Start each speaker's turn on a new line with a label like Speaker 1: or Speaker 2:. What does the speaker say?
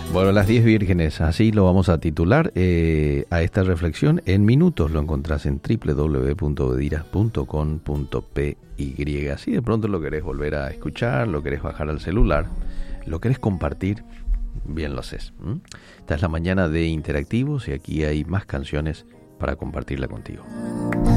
Speaker 1: Bueno, las 10 vírgenes, así lo vamos a titular a esta reflexión. En minutos lo encontrás en www.bedira.com.py. Si de pronto lo querés volver a escuchar, lo querés bajar al celular, lo querés compartir, bien lo haces. Esta es la mañana de Interactivos y aquí hay más canciones para compartirla contigo.